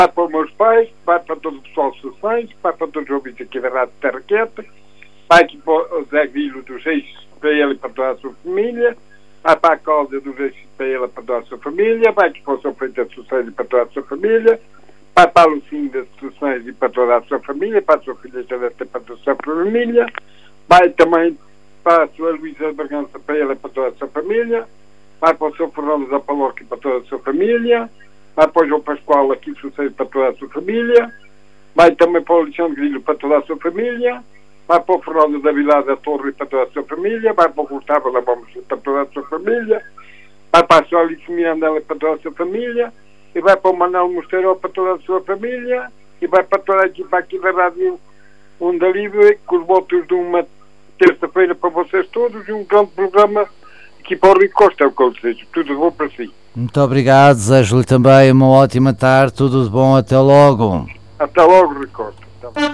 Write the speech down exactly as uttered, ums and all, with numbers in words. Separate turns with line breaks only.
vai para os meus pais, vai para todo o pessoal de Sessões, vai para todos os ouvintes aqui da Rádio Terra Quieta, vai aqui para o Zé Guilho dos Reis, para ele e para toda a sua família, vai para a Cláudia dos Reis, para ele e para toda a sua família, vai aqui para o São Feito de Sessões e para toda a sua família, vai para a Lucinda de Sessões e para toda a sua família, para a sua filha Janete e para toda a sua família, vai também para a sua Luísa de Bragança, para ele e para toda a sua família, vai para o seu Fernando da Palorca e para toda a sua família, vai para o João Pascoal aqui de Sessões para toda a sua família, vai também para o Alexandre Grilho para toda a sua família, vai para o Fernando da Vila da Torre para toda a sua família, vai para o Gustavo da Bombos para toda a sua família, vai para a sua Alice Mirandela para toda a sua família, e vai para o Manuel Mosteiro para toda a sua família, e vai para toda a equipa aqui da Rádio Onda Livre, com os votos de uma terça-feira para vocês todos, e um grande programa aqui para o Rui Costa, é o que eu desejo. Tudo de bom para si.
Muito obrigado, desejo-lhe também uma ótima tarde, tudo de bom, até logo.
Até logo, Rui Costa.